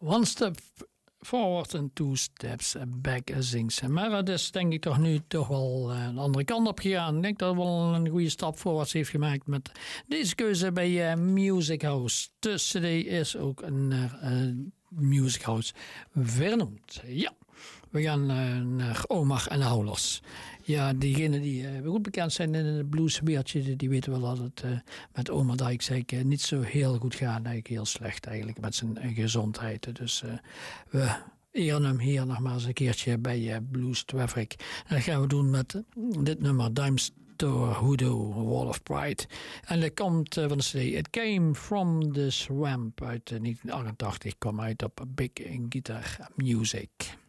One step forward and two steps back, zingt ze. Maar dat is denk ik toch nu toch wel een andere kant op gegaan. Ik denk dat het wel een goede stap voorwaarts heeft gemaakt met deze keuze bij Music House. De CD is ook een Music House vernoemd. Ja, we gaan naar Omar en de Howlers. Ja, diegenen die goed bekend zijn in het blueswereldje, die weten wel dat het met Omar Dijk niet zo heel goed gaat. Eigenlijk heel slecht eigenlijk met zijn gezondheid. Dus we eren hem hier nog maar eens een keertje bij Blues Traffic. En dat gaan we doen met dit nummer, Dimes door Hoodoo, Wall of Pride. En dat komt van de CD It Came From The Swamp uit 1988. Kwam uit op Big Guitar Music.